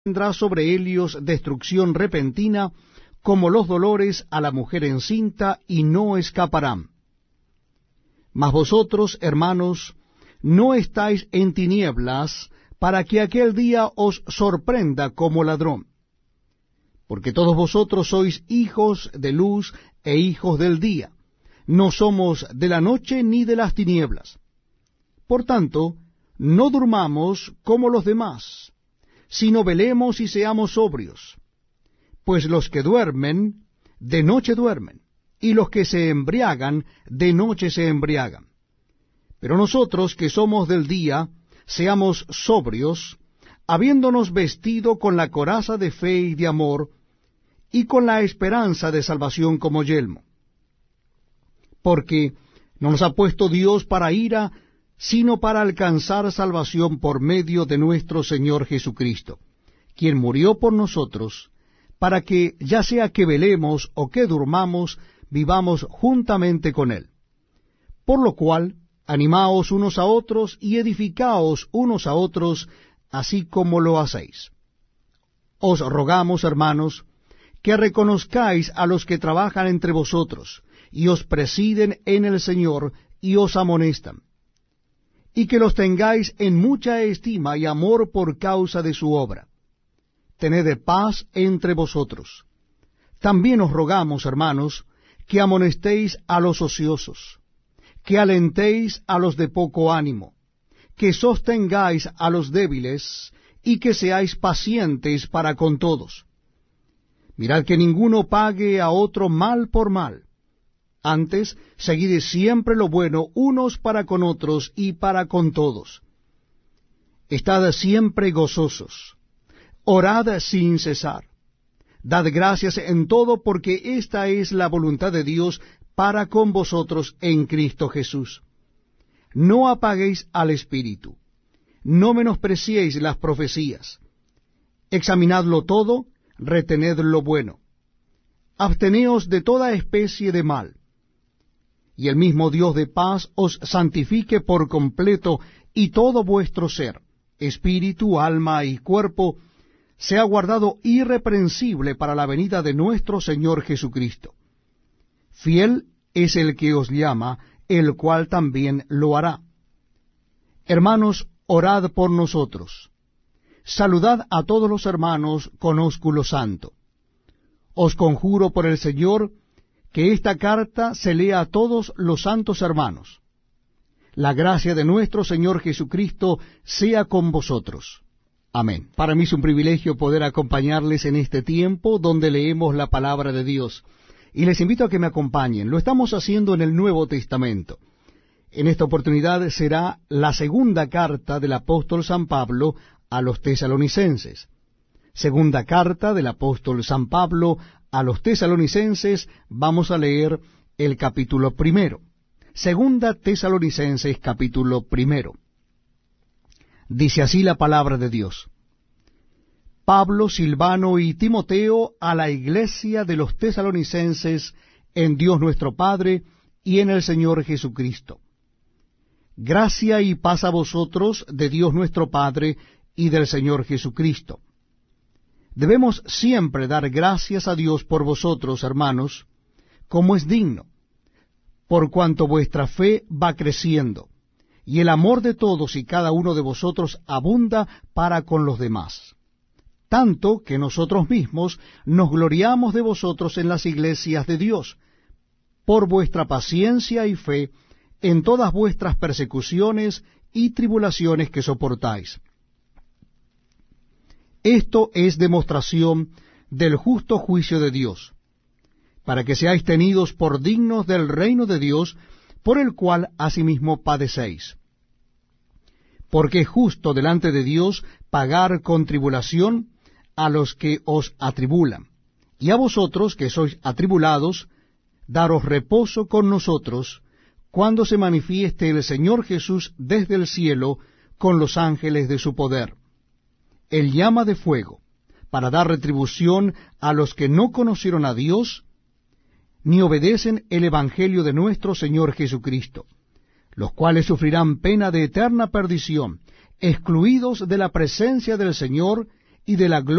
vendrá sobre ellos destrucción repentina, como los dolores a la mujer encinta, y no escaparán. Mas vosotros, hermanos, no estáis en tinieblas, para que aquel día os sorprenda como ladrón. Porque todos vosotros sois hijos de luz e hijos del día. No somos de la noche ni de las tinieblas. Por tanto, no durmamos como los demás, sino velemos y seamos sobrios. Pues los que duermen, de noche duermen, y los que se embriagan, de noche se embriagan. Pero nosotros que somos del día, seamos sobrios, habiéndonos vestido con la coraza de fe y de amor, y con la esperanza de salvación como yelmo. Porque no nos ha puesto Dios para ira, sino para alcanzar salvación por medio de nuestro Señor Jesucristo, quien murió por nosotros, para que, ya sea que velemos o que durmamos, vivamos juntamente con Él. Por lo cual, animaos unos a otros y edificaos unos a otros, así como lo hacéis. Os rogamos, hermanos, que reconozcáis a los que trabajan entre vosotros, y os presiden en el Señor, y os amonestan, y que los tengáis en mucha estima y amor por causa de su obra. Tened paz entre vosotros. También os rogamos, hermanos, que amonestéis a los ociosos, que alentéis a los de poco ánimo, que sostengáis a los débiles, y que seáis pacientes para con todos. Mirad que ninguno pague a otro mal por mal. Antes, seguid siempre lo bueno unos para con otros y para con todos. Estad siempre gozosos. Orad sin cesar. Dad gracias en todo, porque esta es la voluntad de Dios para con vosotros en Cristo Jesús. No apaguéis al Espíritu. No menospreciéis las profecías. Examinadlo todo, retened lo bueno. Absteneos de toda especie de mal. Y el mismo Dios de paz os santifique por completo, y todo vuestro ser, espíritu, alma y cuerpo, sea guardado irreprensible para la venida de nuestro Señor Jesucristo. Fiel es el que os llama, el cual también lo hará. Hermanos, orad por nosotros. Saludad a todos los hermanos con ósculo santo. Os conjuro por el Señor que esta carta se lea a todos los santos hermanos. La gracia de nuestro Señor Jesucristo sea con vosotros. Amén. Para mí es un privilegio poder acompañarles en este tiempo donde leemos la palabra de Dios. Y les invito a que me acompañen. Lo estamos haciendo en el Nuevo Testamento. En esta oportunidad será la segunda carta del apóstol San Pablo a los tesalonicenses. Segunda carta del apóstol San Pablo a los tesalonicenses, vamos a leer el capítulo 1. Segunda Tesalonicenses, capítulo 1. Dice así la palabra de Dios. Pablo, Silvano y Timoteo a la iglesia de los tesalonicenses en Dios nuestro Padre y en el Señor Jesucristo. Gracia y paz a vosotros de Dios nuestro Padre y del Señor Jesucristo. Debemos siempre dar gracias a Dios por vosotros, hermanos, como es digno, por cuanto vuestra fe va creciendo, y el amor de todos y cada uno de vosotros abunda para con los demás. Tanto que nosotros mismos nos gloriamos de vosotros en las iglesias de Dios, por vuestra paciencia y fe en todas vuestras persecuciones y tribulaciones que soportáis. Esto es demostración del justo juicio de Dios, para que seáis tenidos por dignos del reino de Dios, por el cual asimismo padecéis. Porque es justo delante de Dios pagar con tribulación a los que os atribulan, y a vosotros que sois atribulados, daros reposo con nosotros, cuando se manifieste el Señor Jesús desde el cielo con los ángeles de su poder. Él llama de fuego, para dar retribución a los que no conocieron a Dios, ni obedecen el Evangelio de nuestro Señor Jesucristo, los cuales sufrirán pena de eterna perdición, excluidos de la presencia del Señor y de la